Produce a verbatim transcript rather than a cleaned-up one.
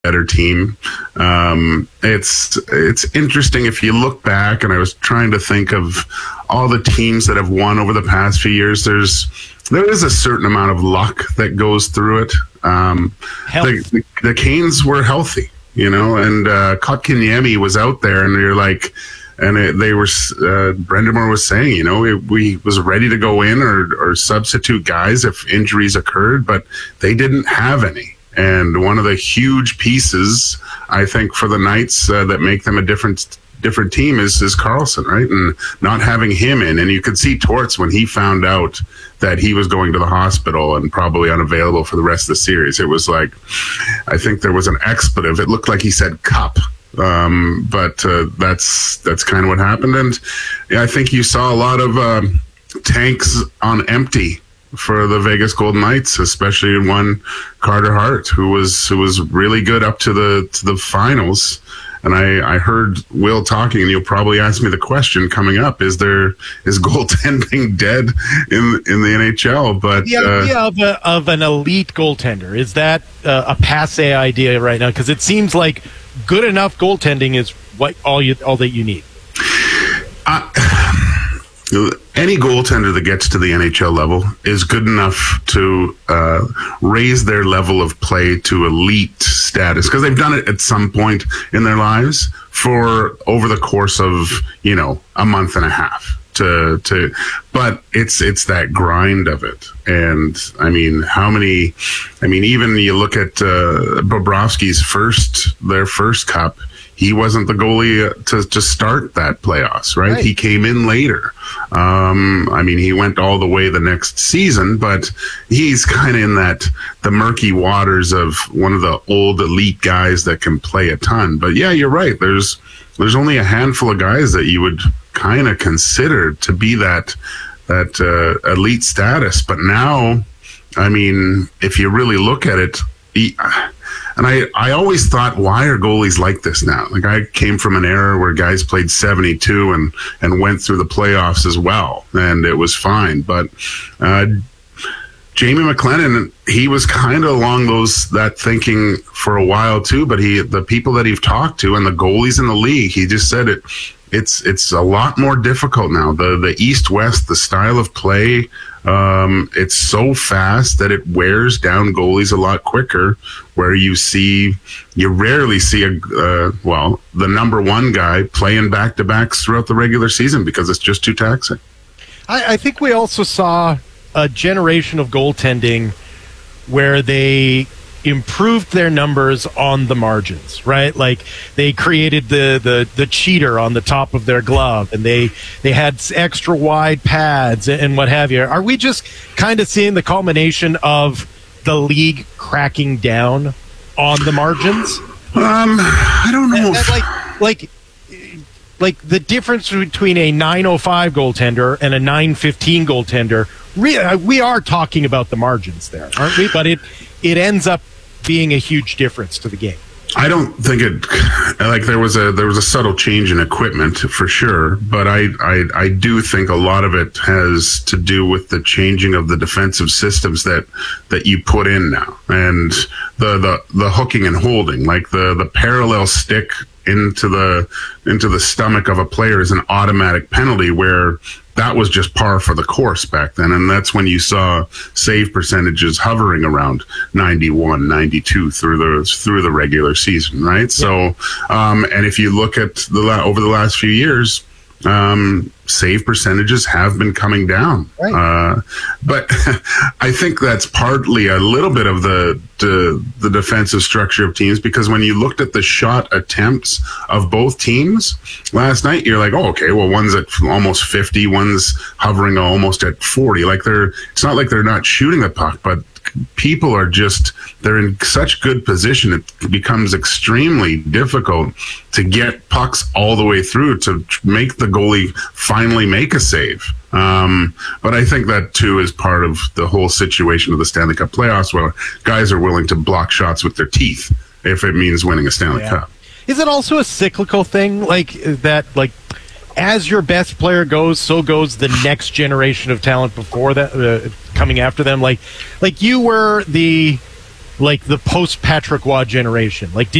better team. Um, it's it's interesting if you look back, and I was trying to think of all the teams that have won over the past few years. There's there is a certain amount of luck that goes through it. Um, the, the, the Canes were healthy, you know, and uh, Kotkaniemi was out there, and you're like, and it, they were. Uh, Brendamore was saying, you know, we, we was ready to go in or or substitute guys if injuries occurred, but they didn't have any. And one of the huge pieces, I think, for the Knights uh, that make them a different different team is is Karlsson, right? And not having him in. And you could see Torts when he found out that he was going to the hospital and probably unavailable for the rest of the series. It was like, I think there was an expletive. It looked like he said cup. Um, but uh, that's that's kind of what happened. And yeah, I think you saw a lot of uh, tanks on empty for the Vegas Golden Knights, especially one Carter Hart, who was who was really good up to the to the finals. And I, I heard Will talking, and you'll probably ask me the question coming up: Is there is goaltending dead in in the N H L? But the idea uh, of a, of an elite goaltender, is that uh, a passé idea right now? Because it seems like good enough goaltending is what all you all that you need. Uh, Any goaltender that gets to the N H L level is good enough to uh, raise their level of play to elite status, because they've done it at some point in their lives for over the course of, you know, a month and a half. To to, but it's it's that grind of it, and I mean, how many? I mean, even you look at uh, Bobrovsky's first their first cup. He wasn't the goalie to, to start that playoffs, right? right? He came in later. Um, I mean, he went all the way the next season, but he's kind of in that, the murky waters of one of the old elite guys that can play a ton. But yeah, you're right. There's, there's only a handful of guys that you would kind of consider to be that, that uh, elite status. But now, I mean, if you really look at it, he, and I, I always thought, why are goalies like this now? Like, I came from an era where guys played seventy-two and, and went through the playoffs as well, and it was fine. But uh, Jamie McLennan, he was kind of along those that thinking for a while too. But he, the people that he's talked to and the goalies in the league, he just said it. It's it's a lot more difficult now. The the East-West, the style of play, um, it's so fast that it wears down goalies a lot quicker. Where you see, you rarely see a uh, well, the number one guy playing back to backs throughout the regular season because it's just too taxing. I, I think we also saw a generation of goaltending where they improved their numbers on the margins, right? Like they created the, the, the cheater on the top of their glove, and they, they had extra wide pads and what have you. Are we just kind of seeing the culmination of the league cracking down on the margins? Um, I don't know. And, and like, like, like the difference between a nine oh five goaltender and a nine fifteen goaltender, we, we are talking about the margins there, aren't we? But it, it ends up being a huge difference to the game. I don't think it like there was a there was a subtle change in equipment for sure, but I, I I do think a lot of it has to do with the changing of the defensive systems that that you put in now, and the the, the hooking and holding, like the the parallel stick into the into the stomach of a player is an automatic penalty, where that was just par for the course back then. And that's when you saw save percentages hovering around ninety-one, ninety-two through the through the regular season, right? Yeah. So, um, and if you look at the la- over the last few years, um, save percentages have been coming down. Right. Uh, but I think that's partly a little bit of the, the the defensive structure of teams, because when you looked at the shot attempts of both teams last night, you're like, oh, okay, well, one's at almost fifty, one's hovering almost at forty. Like they're, it's not like they're not shooting the puck, but people are just, they're in such good position. It becomes extremely difficult to get pucks all the way through to make the goalie finally make a save. Um, but I think that too is part of the whole situation of the Stanley Cup playoffs, where guys are willing to block shots with their teeth if it means winning a Stanley yeah. Cup. Is it also a cyclical thing, like that, like as your best player goes, so goes the next generation of talent before that, uh, coming after them? Like, like you were the, like the post Patrick Waugh generation? Like,